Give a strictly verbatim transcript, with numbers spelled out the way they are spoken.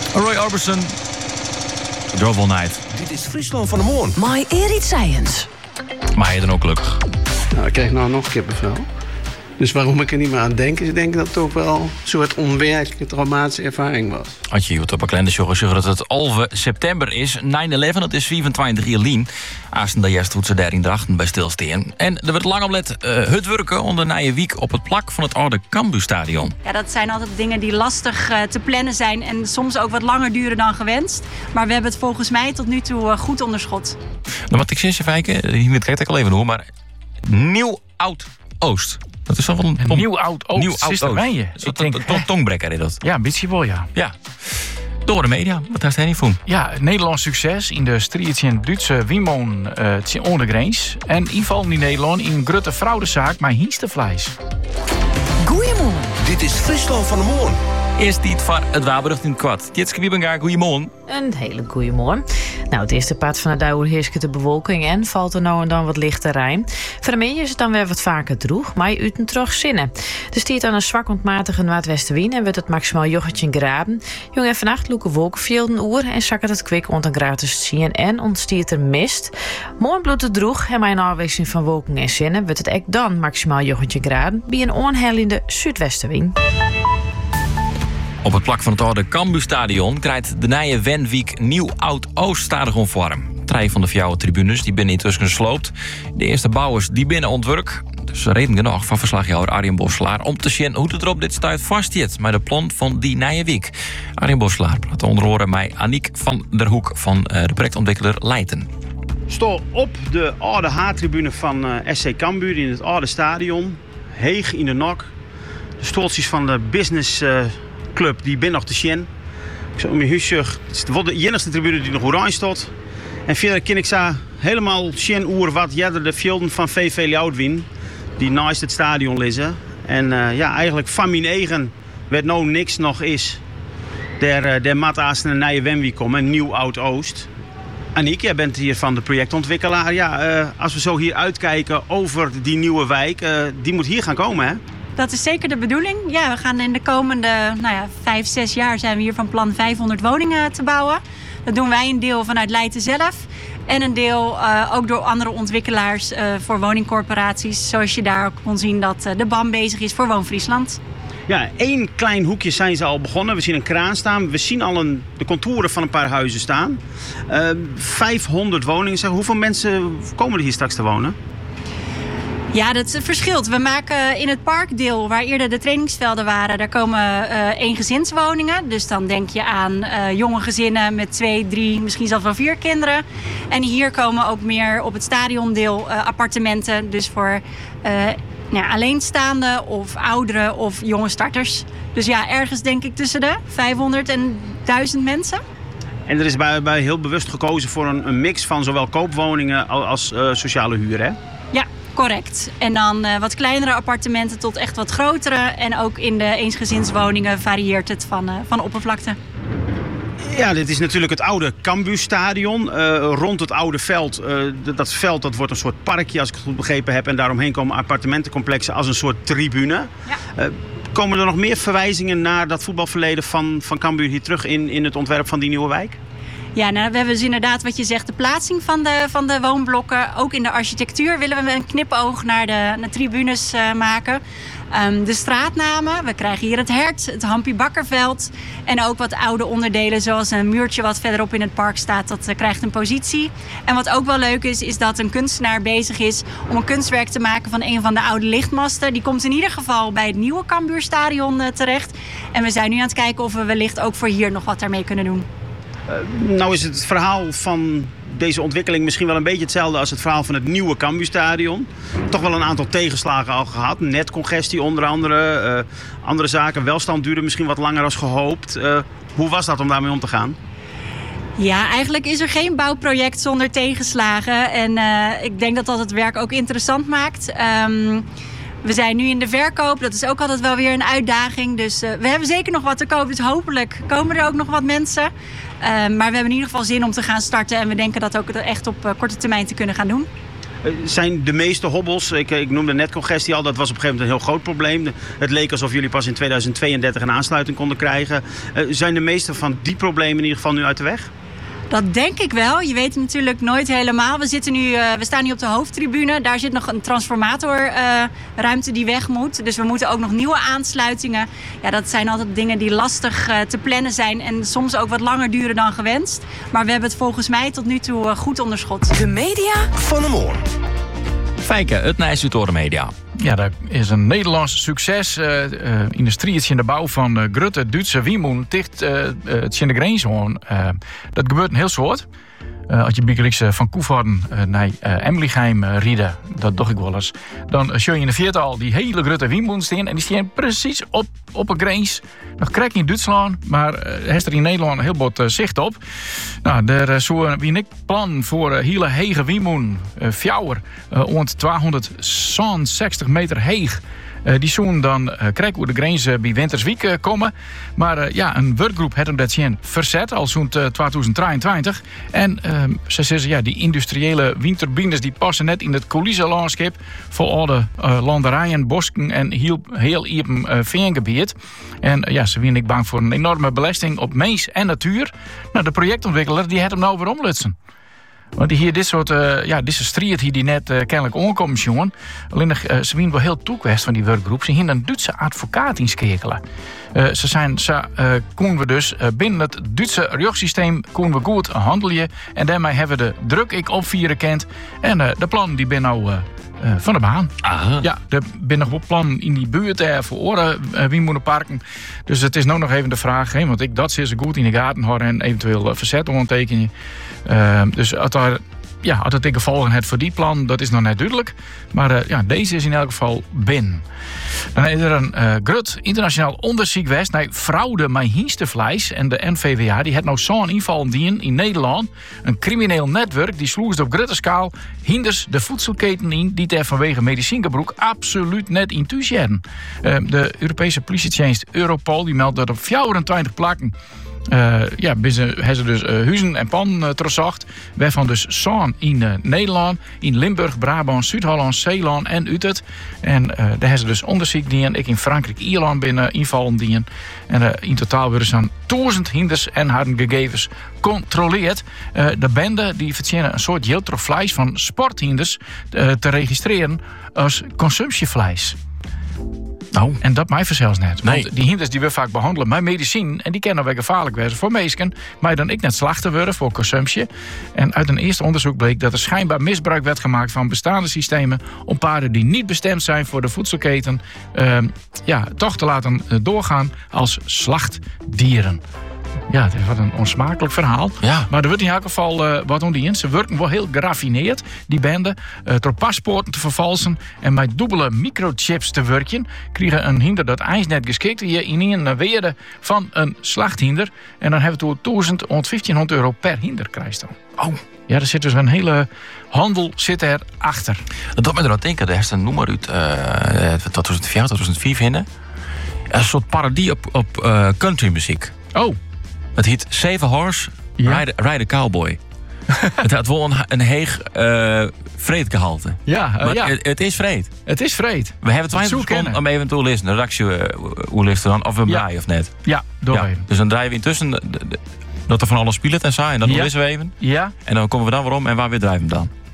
Roy Orbison, Drove All Night. Dit is Friesland van de Moorn. My Erit Science. Maar je dan ook gelukkig. Nou, ik krijg nou nog kippenvel. Dus waarom ik er niet meer aan denk, is ik denk dat het ook wel een soort onwerkelijke traumatische ervaring was. Had je op een kleine show gezegd dat het halve september is. negen elf, dat is vierentwintig jaar lien. Aasten de juist hoe ze daarin drachten bij stilstaan. En er werd lang op let uh, het werken onder na week op het plak van het oude Cambuurstadion. Ja, dat zijn altijd dingen die lastig uh, te plannen zijn en soms ook wat langer duren dan gewenst. Maar we hebben het volgens mij tot nu toe uh, goed onderschot. Nou, wat ik zeg, Fijke, hier kijk ik al even door, maar Nieuw-Oud-Oost. Dat is toch wel een... Nieuw-Oud-Oost. Nieuw-Oud-Oost. Ik denk, een tongbrekker is dat. Ja, een beetje wel, ja. Ja. Door de media. Wat heeft hij niet voor? Ja, Nederlands succes in de strijd in Duitse Wimon uh, onder de grens. En inval in Nederland in grote fraudezaak met hienstevlees. Goeiemorgen. Dit is Friesland van de Moorn. Eerst dit van het Waberducht in het kwad. Tjitske Wiebenga, goeiemorgen. Een hele goeie morgen. Nou, het eerste pad van de dag heerst de bewolking en valt er nou en dan wat lichte rijn. Voor de middag is het dan weer wat vaker droeg, maar je uiten terug zinnen. Er stiert dan een zwak ontmatige noordwestenwind en wordt het maximaal joggetje graden. Jong en vannacht loeken wolkenvelden oer en zakken het kwik ont een gratis zien en ontstiert er mist. Morgen bloedt het droeg en bij een afwisseling van wolken en zinnen wordt het ek dan maximaal joggetje graden bij een onhellende zuidwestenwind. Op het plak van het oude Cambuurstadion krijgt de nieuwe Wenwiek Nieuw-Oud-Oost stadion vorm. Drie van de vier tribunes die binnen intussen gesloopt. De eerste bouwers die binnen ontwerp. Dus reden genoeg van verslagjouwer Arjen Bosselaar om te zien hoe het er op dit stuit vast zit met de plan van die nieuwe week. Arjen Bosselaar praat onder andere met Aniek van der Hoek van de projectontwikkelaar Leiden. Sto op de oude H-tribune van uh, S C Cambuur in het oude stadion. Heeg in de nok. De stoeltjes van de business uh, club die ben nog te zien. Ik zou om je huisje. Het is de enige tribune die nog oranje staat. En verder ken ik ze helemaal zien oer wat jadder de velden van V V Ljouwtwien die naast het stadion liggen. En uh, ja, eigenlijk van mijn eigen werd nou niks nog is. Der, uh, der mata's naar nieuwe Wenwiek komen, Nieuw-Oud-Oost. Aniek, jij bent hier van de projectontwikkelaar. Ja, uh, als we zo hier uitkijken over die nieuwe wijk, uh, die moet hier gaan komen, hè? Dat is zeker de bedoeling. Ja, we gaan in de komende nou ja, vijf, zes jaar zijn we hier van plan vijfhonderd woningen te bouwen. Dat doen wij een deel vanuit Leiden zelf. En een deel uh, ook door andere ontwikkelaars uh, voor woningcorporaties. Zoals je daar ook kon zien dat uh, de B A M bezig is voor Woon-Friesland. Ja, één klein hoekje zijn ze al begonnen. We zien een kraan staan. We zien al een, de contouren van een paar huizen staan. Uh, vijfhonderd woningen. Zeg, hoeveel mensen komen er hier straks te wonen? Ja, dat verschilt. We maken in het parkdeel, waar eerder de trainingsvelden waren, daar komen uh, eengezinswoningen. Dus dan denk je aan uh, jonge gezinnen met twee, drie, misschien zelfs wel vier kinderen. En hier komen ook meer op het stadiondeel uh, appartementen. Dus voor uh, nou ja, alleenstaanden of ouderen of jonge starters. Dus ja, ergens denk ik tussen de vijfhonderd en duizend mensen. En er is bij, bij heel bewust gekozen voor een, een mix van zowel koopwoningen als uh, sociale huur, hè? Ja. Correct. En dan uh, wat kleinere appartementen tot echt wat grotere. En ook in de eensgezinswoningen varieert het van, uh, van oppervlakte. Ja, dit is natuurlijk het oude Cambuurstadion. Uh, rond het oude veld. Uh, dat veld dat wordt een soort parkje, als ik het goed begrepen heb. En daaromheen komen appartementencomplexen als een soort tribune. Ja. Uh, komen er nog meer verwijzingen naar dat voetbalverleden van, van Cambuur hier terug in, in het ontwerp van die nieuwe wijk? Ja, nou, we hebben dus inderdaad wat je zegt, de plaatsing van de, van de woonblokken. Ook in de architectuur willen we een knipoog naar de, naar de tribunes uh, maken. Um, de straatnamen, we krijgen hier het Hert, het Hampie Bakkerveld. En ook wat oude onderdelen, zoals een muurtje wat verderop in het park staat. Dat uh, krijgt een positie. En wat ook wel leuk is, is dat een kunstenaar bezig is om een kunstwerk te maken van een van de oude lichtmasten. Die komt in ieder geval bij het nieuwe Cambuurstadion uh, terecht. En we zijn nu aan het kijken of we wellicht ook voor hier nog wat daarmee kunnen doen. Uh, nou is het verhaal van deze ontwikkeling misschien wel een beetje hetzelfde als het verhaal van het nieuwe Cambuurstadion. Toch wel een aantal tegenslagen al gehad. Netcongestie onder andere. Uh, andere zaken. Welstand duurde misschien wat langer als gehoopt. Uh, hoe was dat om daarmee om te gaan? Ja, eigenlijk is er geen bouwproject zonder tegenslagen. En uh, ik denk dat dat het werk ook interessant maakt. Um, We zijn nu in de verkoop. Dat is ook altijd wel weer een uitdaging. Dus uh, we hebben zeker nog wat te koop. Dus hopelijk komen er ook nog wat mensen. Uh, maar we hebben in ieder geval zin om te gaan starten. En we denken dat ook echt op uh, korte termijn te kunnen gaan doen. Uh, zijn de meeste hobbels, ik, ik noemde net congestie al, dat was op een gegeven moment een heel groot probleem. Het leek alsof jullie pas in tweeduizend tweeëndertig een aansluiting konden krijgen. Uh, zijn de meeste van die problemen in ieder geval nu uit de weg? Dat denk ik wel. Je weet het natuurlijk nooit helemaal. We, zitten nu, uh, we staan nu op de hoofdtribune. Daar zit nog een transformatorruimte uh, die weg moet. Dus we moeten ook nog nieuwe aansluitingen. Ja, dat zijn altijd dingen die lastig uh, te plannen zijn. En soms ook wat langer duren dan gewenst. Maar we hebben het volgens mij tot nu toe uh, goed onderschot. De media van de morgen. Fijke, het Nijs Media. Ja, dat is een Nederlands succes. Uh, uh, in de strijd in de bouw van uh, Grutte, Duitse Wiemoen, dicht uh, uh, het in de grens. Uh, dat gebeurt een heel soort. Uh, als je bijgelijks uh, van Koevoorden uh, naar uh, Emlichheim uh, rieden, dat doe ik wel eens. Dan uh, zie je in de vierde al die hele grote Wiemoen staan. En die staan precies op, op een grens. Nog krijg je in Duitsland, maar uh, heeft er in Nederland een heel bot uh, zicht op. Nou, er uh, zou wie ik plan voor uh, hele hege Wiemoen, uh, fjouwer, uh, ont tweehonderdzestig meter heeg. Uh, die zoen dan uh, krijg we de grens uh, bij Winterswijk uh, komen. Maar uh, ja, een werkgroep heeft hem dat zien verzet al zo'n uh, tweeduizend drieëntwintig. En uh, ze zeggen, ja, die industriële windturbines die passen net in het coulissenlandschap voor alle uh, landerijen, bosken en heel, heel even uh, veengebied. En uh, ja, ze zijn ik bang voor een enorme belasting op mens en natuur. Nou, de projectontwikkelaar die heeft hem nou weer omlutsen. Want hier dit soort, uh, ja, deze strijd hier die net uh, kennelijk onkomt, jongen. Alleen uh, ze zijn wel heel toekwest van die werkgroep. Ze hebben een Duitse advocaat inschakelen. Uh, ze zijn, ze uh, konden we dus uh, binnen het Duitse rechtssysteem konden we goed handelen. En daarmee hebben we de druk ik opvieren kent. En uh, de plannen die ben nou uh, uh, van de baan. Aha. Ja, er ben nog wat plannen in die buurt uh, voor oren uh, wie moeten parken. Dus het is nou nog even de vraag, hè, want ik dat ze goed in de gaten houden en eventueel uh, verzet ondertekenen. Uh, dus als daar, ja, als het in gevolgen heeft voor die plan, dat is nog net duidelijk. Maar uh, ja, deze is in elk geval bin. Dan is er een uh, groot internationaal onderzoek geweest naar fraude met hinstervlees. En de N V W A die heeft nou zo'n inval dien in Nederland. Een crimineel netwerk die sloeg op grote schaal hinders de voedselketen in die er vanwege medicijngebruik absoluut net in thuis hebben. Uh, de Europese politiedienst Europol die meldt dat op vierentwintig plakken Uh, ja, hebben ze dus uh, huizen en panden uh, teruggezocht. Waarvan dus zo'n in uh, Nederland, in Limburg, Brabant, Zuid-Holland, Zeeland en Utrecht. En uh, daar hebben ze dus onderzoek dien. Ik in Frankrijk, Ierland binnen invallen dien. En uh, in totaal worden zo'n duizend hinders en harde gegevens controleerd. Uh, de bende die verzinnen een soort heel vlees van sporthinders uh, te registreren als consumptievlees. Nou. En dat mij zelfs net. Nee. Want die hinders die we vaak behandelen met medicijn. En die kunnen wel gevaarlijk zijn voor mensen. Maar dan ik net slachten worden voor consumptie. En uit een eerste onderzoek bleek dat er schijnbaar misbruik werd gemaakt van bestaande systemen. Om paarden die niet bestemd zijn voor de voedselketen. Uh, ja, toch te laten doorgaan als slachtdieren. Ja, het is wat een onsmakelijk verhaal. Ja. Maar er wordt in elk geval uh, wat ondien. Ze werken wel heel geraffineerd, die bende. Uh, door paspoorten te vervalsen en met dubbele microchips te werken. Kregen een hinder dat ijs net geschikt. Je in een weerde van een slachthinder. En dan hebben we duizend tot vijftienhonderd euro per hinder krijgt dan. Oh. Ja, er zit dus een hele handel zit er achter. Dat doet me er aan denken. Er is een noemer uit uh, tweeduizend vier, tweeduizend vijf vinden. Een soort parodie op, op uh, countrymuziek. Oh. Het heet Seven Horse Ja. Ride, Ride a Cowboy. Het had wel een, een heeg uh, vreedgehalte. Ja, uh, Maar ja. het, het is vreed. Het is vreed. We hebben twintig Zoek seconden kennen. om eventueel lezen. De redactie, uh, hoe ligt er dan? Of we hem Ja. draaien of net. Ja, door Ja, even. dus dan draaien we intussen de- de- dat er van alles speelt en zo. En dan Ja. wissen we even. Ja. En dan komen we dan weer om en waar weer draaien we hem dan.